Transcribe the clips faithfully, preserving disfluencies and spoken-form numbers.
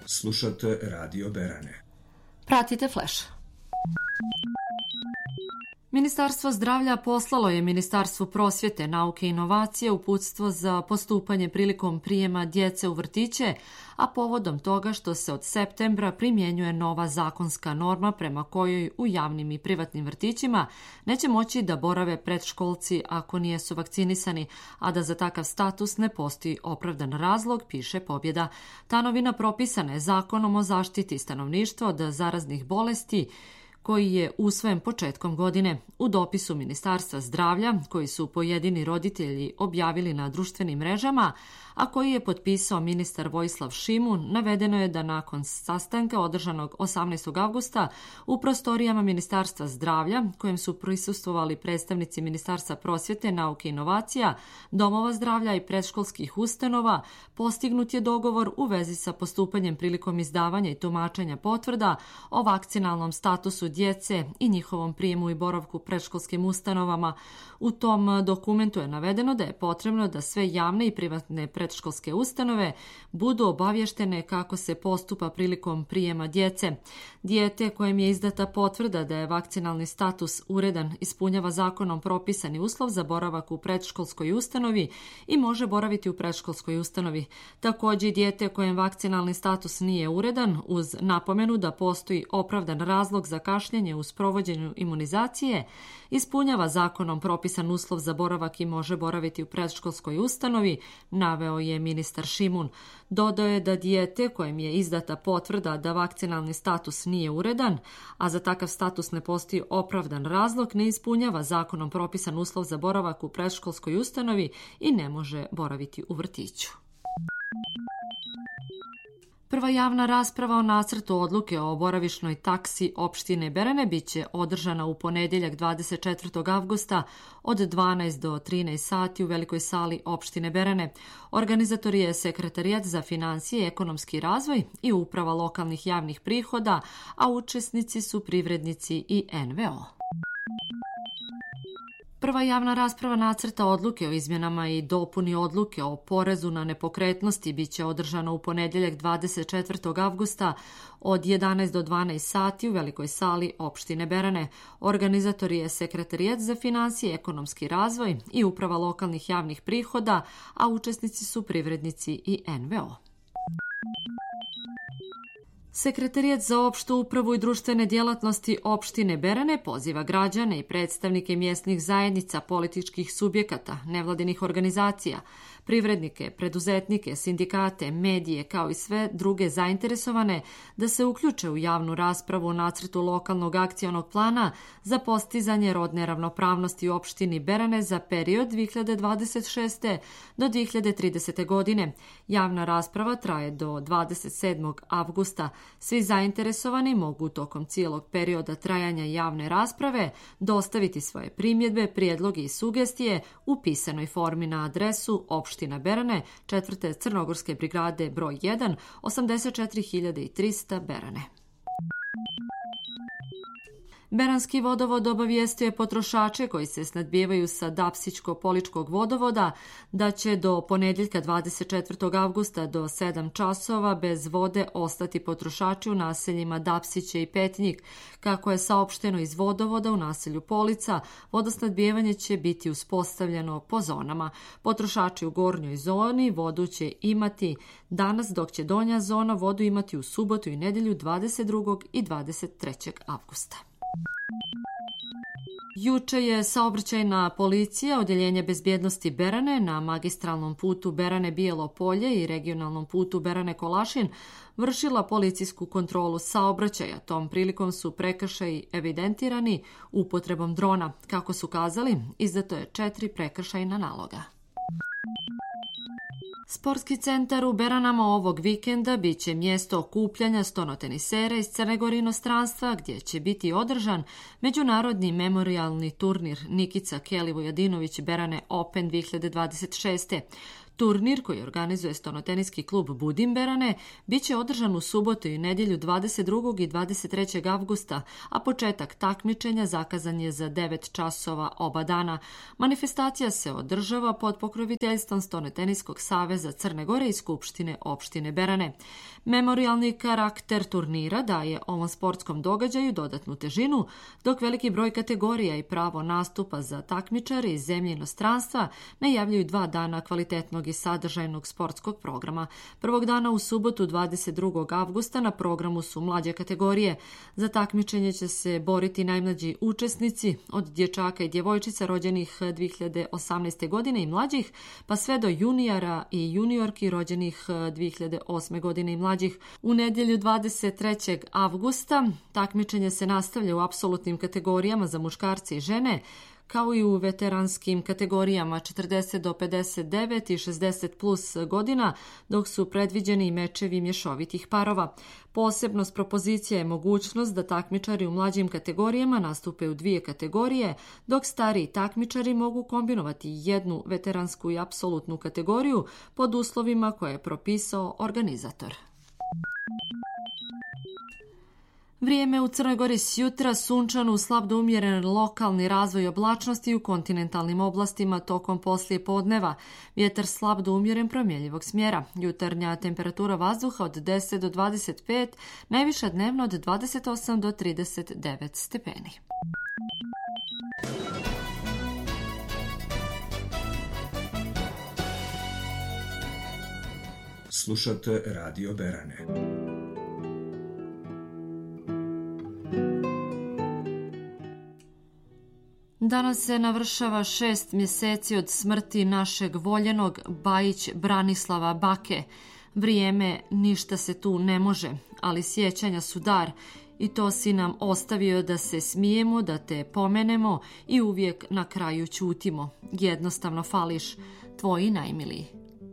Slušate Radio Berane. Pratite Flash. Ministarstvo zdravlja poslalo je Ministarstvu prosvjete, nauke i inovacije uputstvo za postupanje prilikom prijema djece u vrtiće, a povodom toga što se od septembra primjenjuje nova zakonska norma prema kojoj u javnim i privatnim vrtićima neće moći da borave predškolci ako nijesu vakcinisani, a da za takav status ne postoji opravdan razlog, piše Pobjeda. Ta novina propisana je Zakonom o zaštiti stanovništva od zaraznih bolesti, koji je usvojen početkom godine. U dopisu Ministarstva zdravlja, koji su pojedini roditelji objavili na društvenim mrežama, a koji je potpisao ministar Vojislav Šimun, navedeno je da nakon sastanka održanog osamnaestog avgusta u prostorijama Ministarstva zdravlja, kojem su prisustvovali predstavnici Ministarstva prosvjete, nauke i inovacija, domova zdravlja i predškolskih ustanova, postignut je dogovor u vezi sa postupanjem prilikom izdavanja i tumačenja potvrda o vakcinalnom statusu djece i njihovom prijemu i boravku u predškolskim ustanovama. U tom dokumentu je navedeno da je potrebno da sve javne i privatne predškolske ustanove budu obavještene kako se postupa prilikom prijema djece. Dijete kojem je izdata potvrda da je vakcinalni status uredan ispunjava zakonom propisani uslov za boravak u predškolskoj ustanovi i može boraviti u predškolskoj ustanovi. Također, dijete kojem vakcinalni status nije uredan, uz napomenu da postoji opravdan razlog za kašnjenje u sprovođenju imunizacije, ispunjava zakonom propisan uslov za boravak i može boraviti u predškolskoj ustanovi, naveo je ministar Šimun. Dodao je da dijete kojem je izdata potvrda da vakcinalni status nije uredan, a za takav status ne postoji opravdan razlog, ne ispunjava zakonom propisan uslov za boravak u predškolskoj ustanovi i ne može boraviti u vrtiću. Prva javna rasprava o nacrtu odluke o boravišnoj taksi opštine Berane biće održana u ponedjeljak dvadeset četvrtog avgusta od dvanaest do trinaest sati u velikoj sali opštine Berane. Organizator je Sekretarijat za financije i ekonomski razvoj i Uprava lokalnih javnih prihoda, a učesnici su privrednici i en ve o. Prva javna rasprava nacrta odluke o izmjenama i dopuni odluke o porezu na nepokretnosti biće održana u ponedjeljak dvadeset četvrtog avgusta od jedanaest do dvanaest sati u velikoj sali opštine Berane. Organizator je Sekretarijat za financije i ekonomski razvoj i Uprava lokalnih javnih prihoda, a učesnici su privrednici i en ve o. Sekretarijat za opštu upravu i društvene djelatnosti opštine Berane poziva građane i predstavnike mjesnih zajednica, političkih subjekata, nevladinih organizacija, privrednike, preduzetnike, sindikate, medije kao i sve druge zainteresovane da se uključe u javnu raspravu o nacrtu lokalnog akcionog plana za postizanje rodne ravnopravnosti u opštini Berane za period dvije hiljade dvadeset šeste do dvije hiljade tridesete. godine. Javna rasprava traje do dvadeset sedmog avgusta. Svi zainteresovani mogu tokom cijelog perioda trajanja javne rasprave dostaviti svoje primjedbe, prijedloge i sugestije u pisanoj formi na adresu opština Berane, četvrte Crnogorske brigade broj jedan, osamdeset četiri hiljade trista Berane. Beranski vodovod obavijestio je potrošače koji se snadbijevaju sa Dapsićko-Poličkog vodovoda da će do ponedjeljka dvadeset četvrtog avgusta do sedam časova bez vode ostati potrošači u naseljima Dapsiće i Petnjik. Kako je saopšteno iz vodovoda u naselju Polica, vodosnadbijevanje će biti uspostavljeno po zonama. Potrošači u gornjoj zoni vodu će imati danas, dok će donja zona vodu imati u subotu i nedjelju dvadeset drugog i dvadeset trećeg avgusta. Juče je saobraćajna policija Odjeljenja bezbjednosti Berane na magistralnom putu Berane-Bijelo Polje i regionalnom putu Berane-Kolašin vršila policijsku kontrolu saobraćaja. Tom prilikom su prekršaji evidentirani upotrebom drona. Kako su kazali, izdato je četiri prekršajna naloga. Sportski centar u Beranama ovog vikenda bit će mjesto okupljanja stonotenisera iz Crne Gore i inostranstva, gdje će biti održan međunarodni memorijalni turnir Nikica Keli Vujadinović Berane Open dvije hiljade dvadeset šeste. Turnir koji organizuje stonoteniski klub Budimberane biće održan u subotu i nedjelju dvadeset drugog i dvadeset trećeg avgusta, a početak takmičenja zakazan je za devet časova oba dana. Manifestacija se održava pod pokroviteljstvom Stonoteniskog saveza Crne Gore i Skupštine opštine Berane. Memorijalni karakter turnira daje ovom sportskom događaju dodatnu težinu, dok veliki broj kategorija i pravo nastupa za takmičare iz zemlje i inostranstva najavljuju dva dana kvalitetnog i sadržajnog sportskog programa. Prvog dana u subotu dvadeset drugog avgusta na programu su mlađe kategorije. Za takmičenje će se boriti najmlađi učesnici od dječaka i djevojčica rođenih dvije hiljade osamnaeste. godine i mlađih, pa sve do junijara i juniorki rođenih dvije hiljade osme. godine i mlađih. U nedjelju dvadeset trećeg avgusta takmičenje se nastavlja u apsolutnim kategorijama za muškarce i žene, kao i u veteranskim kategorijama četrdeset do pedeset devet i šezdeset plus godina, dok su predviđeni i mečevi mješovitih parova. Posebnost propozicija je mogućnost da takmičari u mlađim kategorijama nastupe u dvije kategorije, dok stariji takmičari mogu kombinovati jednu veteransku i apsolutnu kategoriju pod uslovima koje je propisao organizator. Vrijeme u Crnoj Gori sjutra sunčano uz slab do umjeren lokalni razvoj oblačnosti u kontinentalnim oblastima tokom poslije podneva. Vjetar slab do umjeren promjenjivog smjera. Jutarnja temperatura vazduha od deset do dvadeset pet, najviša dnevno od dvadeset osam do trideset devet stepeni. Slušate Radio Berane. Danas se navršava šest mjeseci od smrti našeg voljenog Bajić Branislava Bake. Vrijeme ništa se tu ne može, ali sjećanja su dar i to si nam ostavio da se smijemo, da te pomenemo i uvijek na kraju ćutimo. Jednostavno fališ, tvoji najmiliji.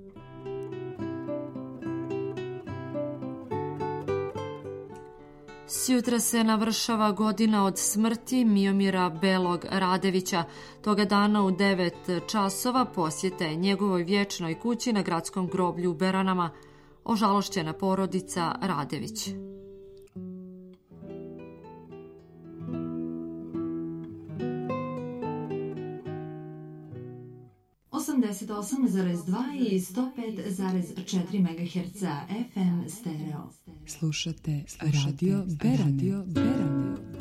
Sjutra se navršava godina od smrti Miomira Belog Radevića. Toga dana u devet časova posjeta je njegovoj vječnoj kući na gradskom groblju u Beranama. Ožalošćena porodica Radević. osamdeset osam zarez dva i sto pet zarez četiri megaherca F M stereo. Slušate Radio Berane.